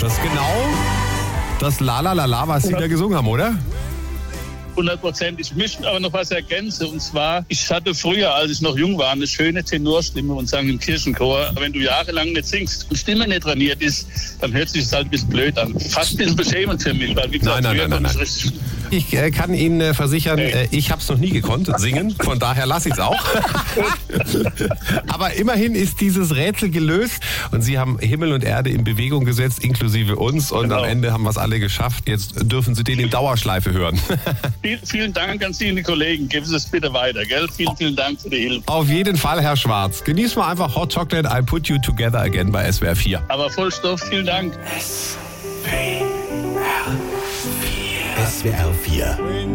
Das ist genau das La La La La, was Sie da gesungen haben, oder? 100%. Ich möchte aber noch was ergänzen. Und zwar, ich hatte früher, als ich noch jung war, eine schöne Tenorstimme und sang im Kirchenchor. Aber wenn du jahrelang nicht singst und Stimme nicht trainiert ist, dann hört sich das halt ein bisschen blöd an. Fast ein bisschen beschämend für mich. Weil, wie gesagt, Nein. richtig. Ich kann Ihnen versichern, ich habe es noch nie gekonnt, singen. Von daher lasse ich es auch. Aber immerhin ist dieses Rätsel gelöst. Und Sie haben Himmel und Erde in Bewegung gesetzt, inklusive uns. Und am Ende haben wir es alle geschafft. Jetzt dürfen Sie den in Dauerschleife hören. Vielen Dank an Sie und die Kollegen. Geben Sie es bitte weiter, gell? Vielen Dank für die Hilfe. Auf jeden Fall, Herr Schwarz. Genießen wir einfach Hot Chocolate, I Put You Together Again bei SWR 4. Aber Vollstoff, vielen Dank. SWR 4